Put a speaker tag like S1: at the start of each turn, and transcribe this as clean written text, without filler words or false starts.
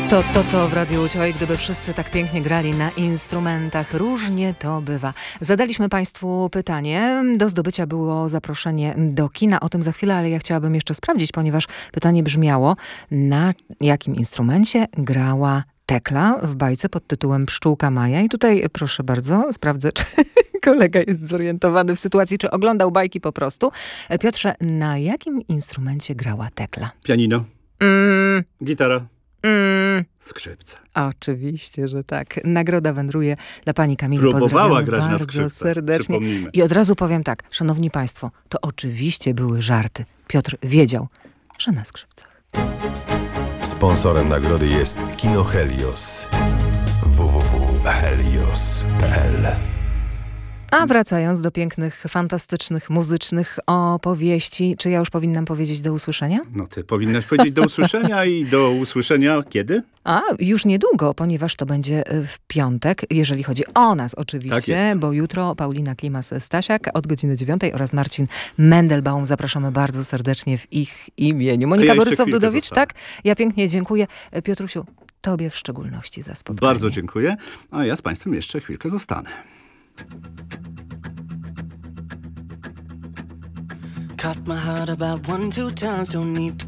S1: To w Radiu Ucioj, gdyby wszyscy tak pięknie grali na instrumentach, różnie to bywa. Zadaliśmy Państwu pytanie, do zdobycia było zaproszenie do kina, o tym za chwilę, ale ja chciałabym jeszcze sprawdzić, ponieważ pytanie brzmiało, na jakim instrumencie grała Tekla w bajce pod tytułem Pszczółka Maja. I tutaj proszę bardzo, sprawdzę, czy kolega jest zorientowany w sytuacji, czy oglądał bajki po prostu. Piotrze, na jakim instrumencie grała Tekla?
S2: Pianino. Gitara. Skrzypce.
S1: Oczywiście, że tak. Nagroda wędruje dla pani Kamili.
S2: Próbowała grać na
S1: bardzo
S2: skrzypcach,
S1: serdecznie.
S2: przypomnijmy.
S1: I od razu powiem tak, szanowni państwo, to oczywiście były żarty. Piotr wiedział, że na skrzypcach.
S3: Sponsorem nagrody jest Kino Helios. www.helios.pl.
S1: A wracając do pięknych, fantastycznych, muzycznych opowieści, czy ja już powinnam powiedzieć do usłyszenia?
S2: No ty powinnaś powiedzieć do usłyszenia i do usłyszenia kiedy?
S1: A, już niedługo, ponieważ to będzie w piątek, jeżeli chodzi o nas
S2: Tak
S1: oczywiście,
S2: jest.
S1: bo jutro Paulina Klimas-Stasiak od godziny 9 oraz Marcin Mendelbaum. Zapraszamy bardzo serdecznie w ich imieniu. Monika
S2: jeszcze chwilkę
S1: Borysów-Dudowicz,
S2: zostanę.
S1: tak? Ja pięknie dziękuję. Piotrusiu, tobie w szczególności za spotkanie.
S2: Bardzo dziękuję, a ja z państwem jeszcze chwilkę zostanę.
S4: Cut my heart about 1-2 times, don't need to